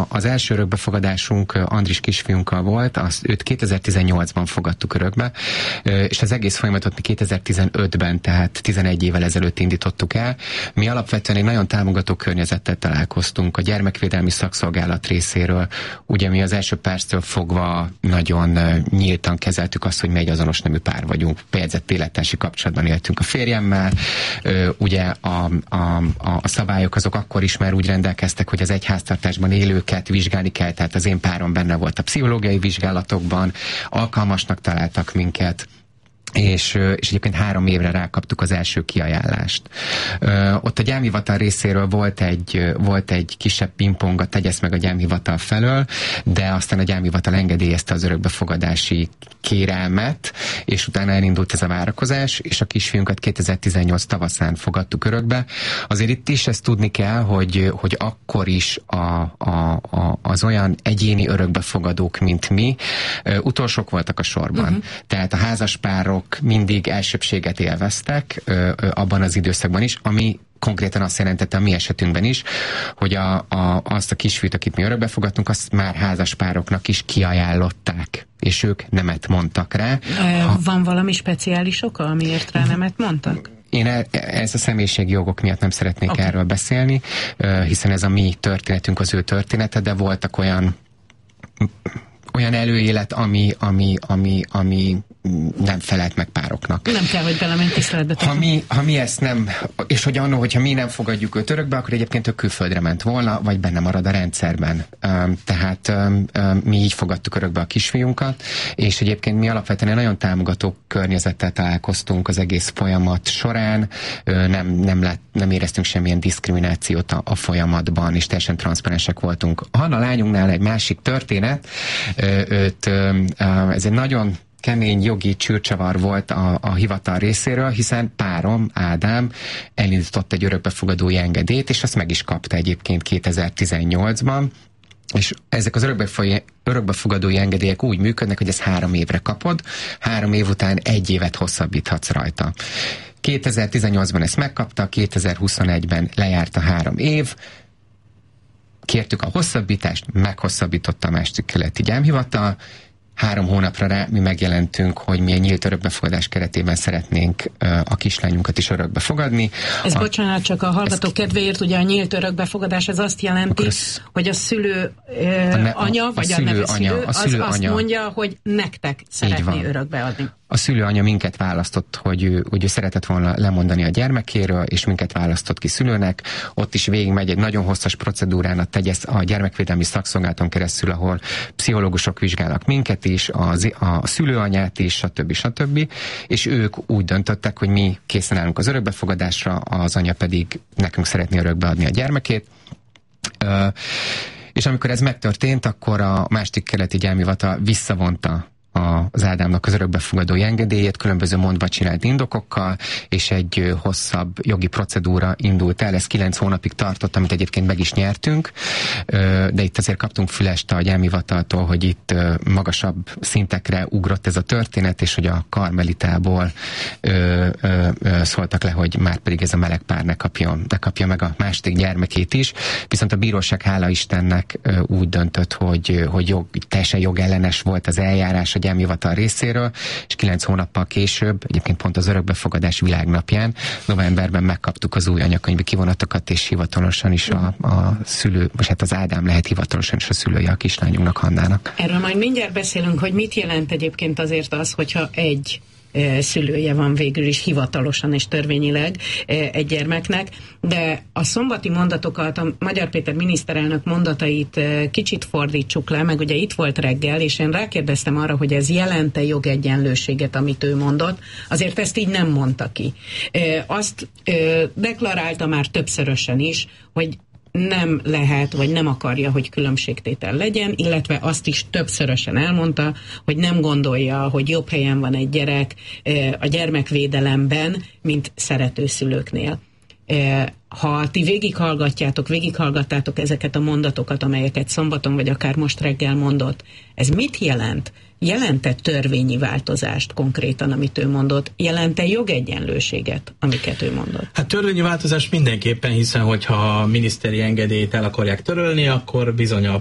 az első örökbefogadásunk Andris kisfiunkkal volt, őt 2018-ban fogadtuk örökbe, és az egész folyamatot mi 2015-ben, tehát 11 évvel ezelőtt indítottuk el. Mi alapvetően egy nagyon támogató környezettel találkoztunk a gyermekvédelmi szakszolgálat részéről. Ugye mi az első perctől fogva nagyon nyíltan kezeltük azt, hogy mi egy azonos nemű pár vagyunk. Bejegyzett élettársi kapcsolatban éltünk a férjemmel. Ugye a szabályok azok akkor is már úgy rendelkeztek, hogy az egyháztartásban élőket vizsgálni kell, tehát az én párom benne volt a pszichológiai vizsgálatokban, alkalmasnak találtak minket, és egyébként 3 évre rákaptuk az első kiajánlást. Ott a gyámhivatal részéről volt egy kisebb pingpong a tegyesz meg a gyámhivatal felől, de aztán a gyámhivatal engedélyezte az örökbefogadási kérelmet, és utána elindult ez a várakozás, és a kisfiunkat 2018 tavaszán fogadtuk örökbe. Azért itt is ezt tudni kell, hogy akkor is az olyan egyéni örökbefogadók, mint mi, utolsók voltak a sorban. Tehát a házaspárok mindig elsőbbséget élveztek abban az időszakban is, ami konkrétan azt jelentette a mi esetünkben is, hogy azt a kisfiút, akit mi örökbe fogadtunk, azt már házaspároknak is kiajánlották, és ők nemet mondtak rá. Van valami speciális oka, amiért rá nemet mondtak? Én ez a személyiségi jogok miatt nem szeretnék erről beszélni, hiszen ez a mi történetünk, az ő története, de voltak olyan előélet, ami nem felelt meg pároknak. Nem kell, hogy belemenj tiszteletbe. Ha mi ezt nem, és hogy annól, hogyha mi nem fogadjuk őt örökbe, akkor egyébként ő külföldre ment volna, vagy benne marad a rendszerben. Tehát mi így fogadtuk örökbe a kisfiunkat, és egyébként mi alapvetően egy nagyon támogató környezettel találkoztunk az egész folyamat során, nem éreztünk semmilyen diszkriminációt a folyamatban, és teljesen transzparensek voltunk. Hanna lányunknál egy másik történet, ez egy nagyon kemény jogi csőrcsavar volt a hivatal részéről, hiszen párom, Ádám elindított egy örökbefogadói engedélyt, és azt meg is kapta egyébként 2018-ban, és ezek az örökbefogadói engedélyek úgy működnek, hogy ezt 3 évre kapod, 3 év után 1 évet hosszabbíthatsz rajta. 2018-ban ezt megkapta, 2021-ben lejárt a 3 év, kértük a hosszabbítást, meghosszabbította a Második-Keleti Gyámhivatal, 3 hónapra rá mi megjelentünk, hogy mi egy nyílt örökbefogadás keretében szeretnénk a kislányunkat is örökbe fogadni. Bocsánat, csak a hallgatók kedvéért, ugye a nyílt örökbefogadás, ez azt jelenti, hogy a szülő anya, vagy a nevezszülő, az azt mondja, hogy nektek szeretné örökbeadni. A szülőanya minket választott, hogy ő szeretett volna lemondani a gyermekéről, és minket választott ki szülőnek. Ott is végigmegy egy nagyon hosszas procedúrán a gyermekvédelmi szakszolgálaton keresztül, ahol pszichológusok vizsgálnak minket is, a szülőanyát is, stb. És ők úgy döntöttek, hogy mi készen állunk az örökbefogadásra, az anya pedig nekünk szeretné örökbeadni a gyermekét. És amikor ez megtörtént, akkor a Második-Keleti Gyámhivatal visszavonta az Ádámnak az örökbefogadói engedélyét különböző mondva csinált indokokkal, és egy hosszabb jogi procedúra indult el. Ez 9 hónapig tartott, amit egyébként meg is nyertünk, de itt azért kaptunk fülest a Gyámhivataltól, hogy itt magasabb szintekre ugrott ez a történet, és hogy a karmelitából szóltak le, hogy már pedig ez a meleg pár ne kapja meg a második gyermekét is. Viszont a bíróság, hála Istennek, úgy döntött, hogy teljesen jogellenes volt az eljárás a Gyámhivatal részéről, és 9 hónappal később, egyébként pont az örökbefogadás világnapján, novemberben megkaptuk az új anyakönyvi kivonatokat, és hivatalosan is a szülő, most hát az Ádám lehet hivatalosan is a szülője a kislányunknak, Hannának. Erről majd mindjárt beszélünk, hogy mit jelent egyébként azért az, hogyha egy szülője van végül is hivatalosan és törvényileg egy gyermeknek, de a szombati mondatokat, a Magyar Péter miniszterelnök mondatait kicsit fordítsuk le, meg ugye itt volt reggel, és én rákérdeztem arra, hogy ez jelent-e jogegyenlőséget, amit ő mondott, azért ezt így nem mondta ki. Azt deklarálta már többszörösen is, hogy nem lehet, vagy nem akarja, hogy különbségtétel legyen, illetve azt is többszörösen elmondta, hogy nem gondolja, hogy jobb helyen van egy gyerek a gyermekvédelemben, mint szeretőszülőknél. Ha ti végighallgattátok ezeket a mondatokat, amelyeket szombaton, vagy akár most reggel mondott, ez mit jelent? Jelent-e törvényi változást konkrétan, amit ő mondott? Jelent-e jogegyenlőséget, amiket ő mondott? Hát törvényi változást mindenképpen, hiszen hogyha a miniszteri engedélyt el akarják törölni, akkor bizony a